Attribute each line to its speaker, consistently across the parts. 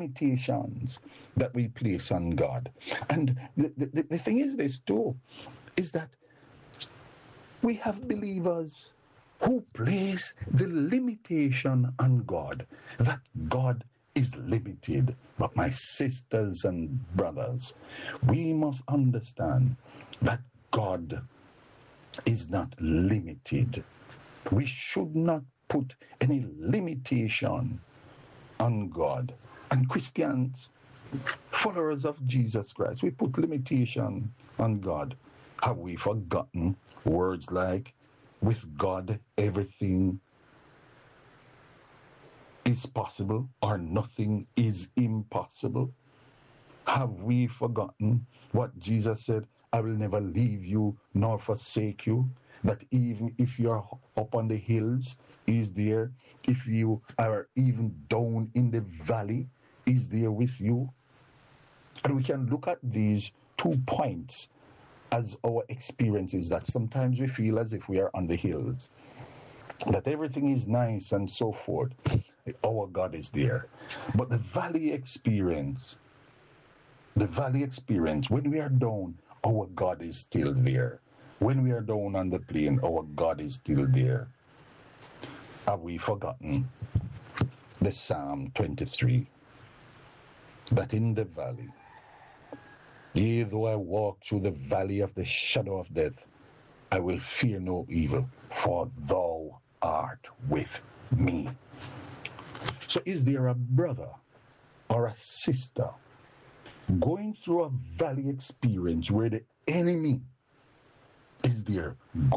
Speaker 1: limitations that we place on God. And the thing is this too, is that we have believers who place the limitation on God, that God is limited. But my sisters and brothers, we must understand that God is not limited. We should not put any limitation on God. And Christians, followers of Jesus Christ, we put limitation on God. Have we forgotten words like, with God everything is possible, or nothing is impossible? Have we forgotten what Jesus said, I will never leave you nor forsake you? That even if you are up on the hills, He's there. If you are even down in the valley, He's there with you. And we can look at these 2 points as our experiences, that sometimes we feel as if we are on the hills, that everything is nice and so forth. Our God is there. But the valley experience, when we are down, our God is still there. When we are down on the plain, our God is still there. Have we forgotten the Psalm 23? That in the valley, yea, though I walk through the valley of the shadow of death, I will fear no evil, for thou art with me. So is there a brother or a sister going through a valley experience where the enemy is there,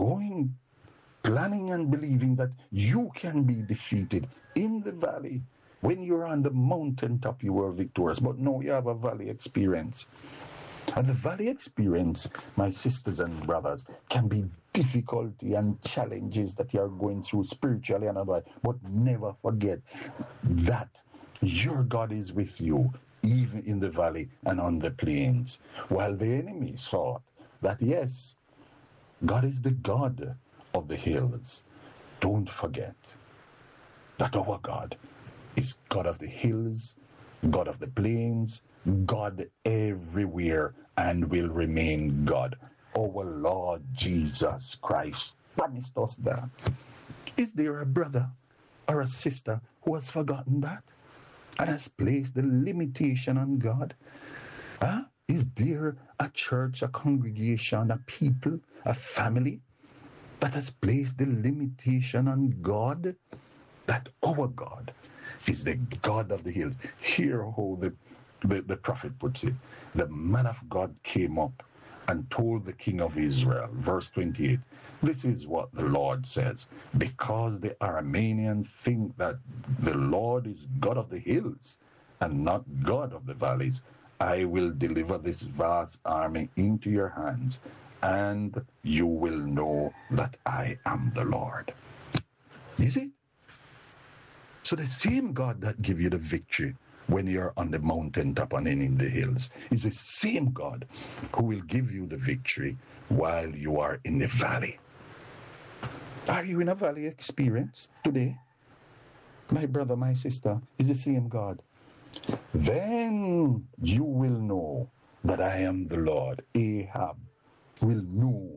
Speaker 1: planning and believing that you can be defeated in the valley? When you're on the mountaintop, you are victorious, but no, you have a valley experience. And the valley experience, my sisters and brothers, can be difficulty and challenges that you are going through spiritually and otherwise. But never forget that your God is with you, even in the valley and on the plains. While the enemy thought that, yes, God is the God of the hills, don't forget that our God is God of the hills, God of the plains, God everywhere, and will remain God. Our Lord Jesus Christ promised us that. Is there a brother or a sister who has forgotten that and has placed the limitation on God? Is there a church, a congregation, a people, a family that has placed the limitation on God? That our God is the God of the hills. Hear how the prophet puts it. The man of God came up and told the king of Israel, verse 28, this is what the Lord says, because the Arameans think that the Lord is God of the hills and not God of the valleys, I will deliver this vast army into your hands, and you will know that I am the Lord. Is it? So the same God that give you the victory when you're on the mountaintop and in the hills is the same God who will give you the victory while you are in the valley. Are you in a valley experience today? My brother, my sister, is the same God. Then you will know that I am the Lord. Ahab will know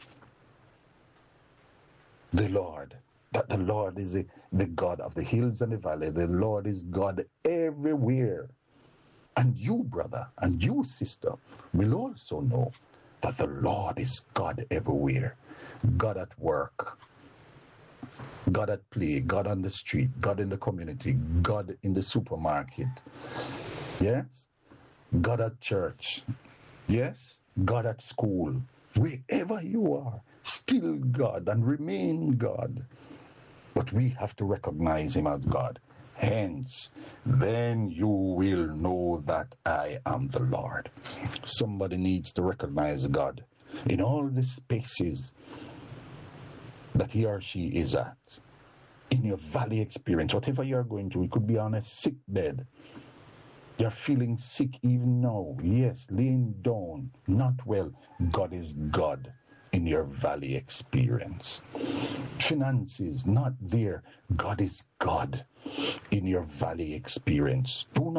Speaker 1: the Lord. That the Lord is the God of the hills and the valley. The Lord is God everywhere. And you, brother, and you, sister, will also know that the Lord is God everywhere. God at work, God at play, God on the street, God in the community, God in the supermarket. Yes? God at church. Yes? God at school. Wherever you are, still God and remain God. But we have to recognize Him as God. Hence, then you will know that I am the Lord. Somebody needs to recognize God in all the spaces that he or she is at. In your valley experience, whatever you are going through, it could be on a sick bed. You're feeling sick even now. Yes, laying down, not well. God is God in your valley experience. Finances, not there. God is God in your valley experience. Do not